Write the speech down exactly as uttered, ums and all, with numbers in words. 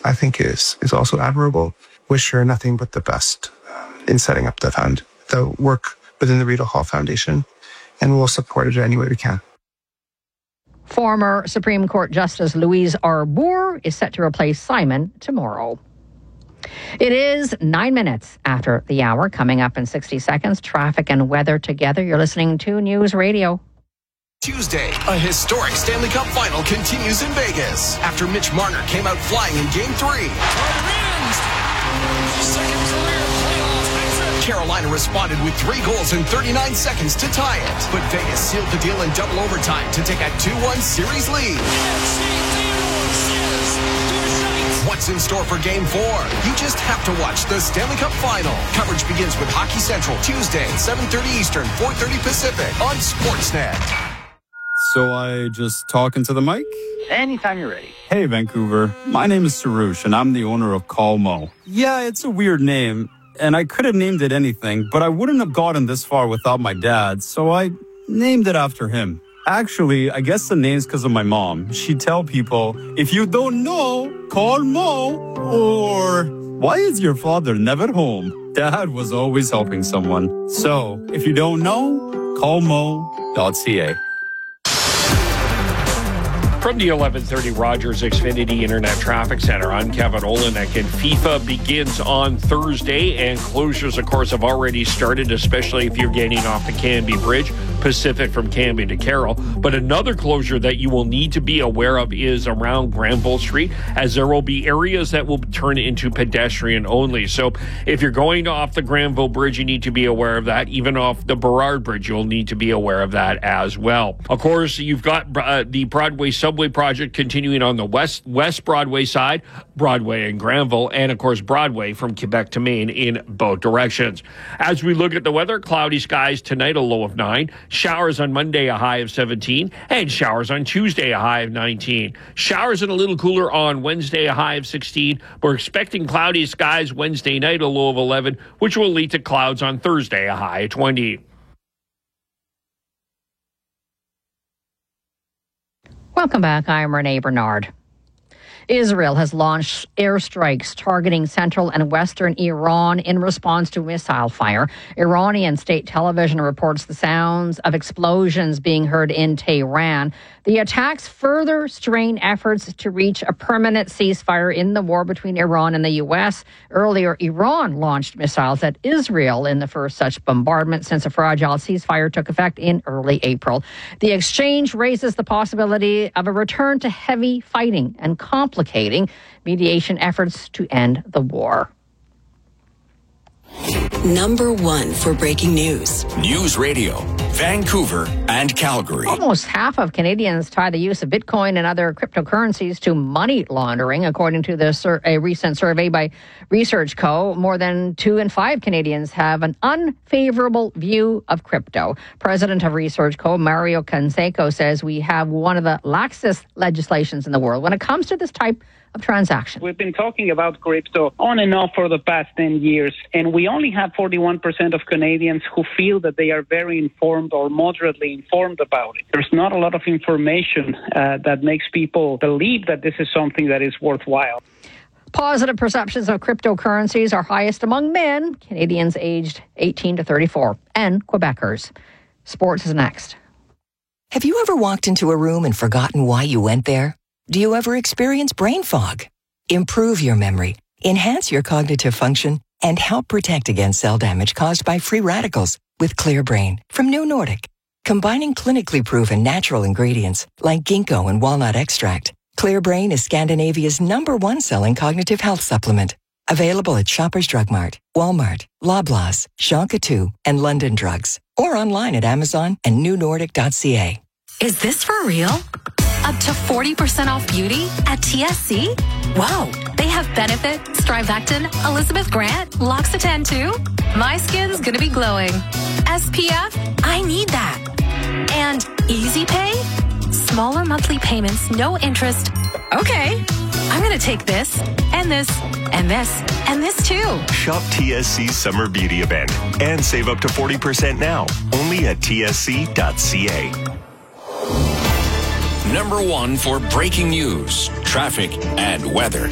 I think is is also admirable. Wish her nothing but the best in setting up the found the work within the Rita Hall Foundation, and we'll support it any way we can. Former Supreme Court Justice Louise Arbour is set to replace Simon tomorrow. It is nine minutes after the hour. Coming up in sixty seconds, traffic and weather together. You're listening to News Radio. Tuesday, a historic Stanley Cup final continues in Vegas after Mitch Marner came out flying in Game three. Carolina responded with three goals in thirty-nine seconds to tie it, but Vegas sealed the deal in double overtime to take a two one series lead. What's in store for Game four? You just have to watch the Stanley Cup Final. Coverage begins with Hockey Central Tuesday, seven thirty Eastern, four thirty Pacific on Sportsnet. So I just talk into the mic? Anytime you're ready. Hey, Vancouver. My name is Sarush, and I'm the owner of Calmo. Yeah, it's a weird name, and I could have named it anything, but I wouldn't have gotten this far without my dad, so I named it after him. Actually, I guess the name's because of my mom. She'd tell people, if you don't know, call Mo. Or, why is your father never home? Dad was always helping someone. So, if you don't know, call mo dot c a. From the eleven thirty Rogers Xfinity Internet Traffic Center, I'm Kevin Olenek, and FIFA begins on Thursday, and closures, of course, have already started, especially if you're getting off the Canby Bridge, Pacific from Canby to Carroll. But another closure that you will need to be aware of is around Granville Street, as there will be areas that will turn into pedestrian only. So if you're going off the Granville Bridge, you need to be aware of that. Even off the Burrard Bridge, you'll need to be aware of that as well. Of course, you've got uh, the Broadway subway project continuing on the west West Broadway side, Broadway and Granville, and of course Broadway from Quebec to Maine in both directions. As we look at the weather, cloudy skies tonight, a low of nine. Showers on Monday, a high of seventeen, and showers on Tuesday, a high of nineteen. Showers and a little cooler on Wednesday, a high of sixteen. We're expecting cloudy skies Wednesday night, a low of eleven, which will lead to clouds on Thursday, a high of twenty. Welcome back. I'm Renee Bernard. Israel has launched airstrikes targeting central and western Iran in response to missile fire. Iranian state television reports the sounds of explosions being heard in Tehran. The attacks further strain efforts to reach a permanent ceasefire in the war between Iran and the U S. Earlier, Iran launched missiles at Israel in the first such bombardment since a fragile ceasefire took effect in early April. The exchange raises the possibility of a return to heavy fighting and complicating mediation efforts to end the war. Number one for breaking news. News Radio, Vancouver and Calgary. Almost half of Canadians tie the use of Bitcoin and other cryptocurrencies to money laundering, according to the sur- a recent survey by Research Co. More than two in five Canadians have an unfavorable view of crypto. President of Research Co., Mario Canseco, says we have one of the laxest legislations in the world when it comes to this type of transaction. We've been talking about crypto on and off for the past ten years, and we only have forty-one percent of Canadians who feel that they are very informed or moderately informed about it. There's not a lot of information uh, that makes people believe that this is something that is worthwhile. Positive perceptions of cryptocurrencies are highest among men, Canadians aged eighteen to thirty-four, and Quebecers. Sports is next. Have you ever walked into a room and forgotten why you went there? Do you ever experience brain fog? Improve your memory, enhance your cognitive function, and help protect against cell damage caused by free radicals with Clear Brain from New Nordic. Combining clinically proven natural ingredients like ginkgo and walnut extract, Clear Brain is Scandinavia's number one selling cognitive health supplement. Available at Shoppers Drug Mart, Walmart, Loblaws, Shonka two, and London Drugs. Or online at Amazon and new nordic dot c a. Is this for real? Up to forty percent off beauty at T S C? Wow, they have Benefit, Strivectin, Elizabeth Grant, L'Occitane too? My skin's gonna be glowing. S P F? I need that. And Easy Pay? Smaller monthly payments, no interest. Okay, I'm gonna take this, and this, and this, and this too. Shop T S C's Summer Beauty Event and save up to forty percent now, only at T S C dot c a. Number one for breaking news, traffic, and weather.